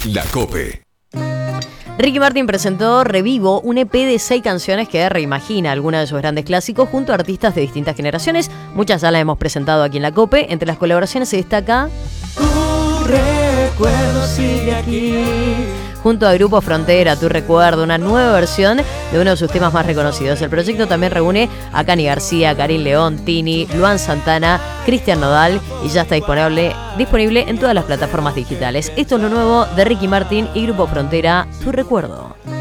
La COPE. Ricky Martin presentó Revivo, un EP de 6 canciones que reimagina algunos de sus grandes clásicos junto a artistas de distintas generaciones. Muchas ya las hemos presentado aquí en la COPE. Entre las colaboraciones se destaca Tu recuerdo sigue aquí, junto a Grupo Frontera, Tu recuerdo, una nueva versión de uno de sus temas más reconocidos. El proyecto también reúne a Cani García, Karin León, Tini, Luan Santana, Cristian Nodal y ya está disponible en todas las plataformas digitales. Esto es lo nuevo de Ricky Martin y Grupo Frontera, Tu recuerdo.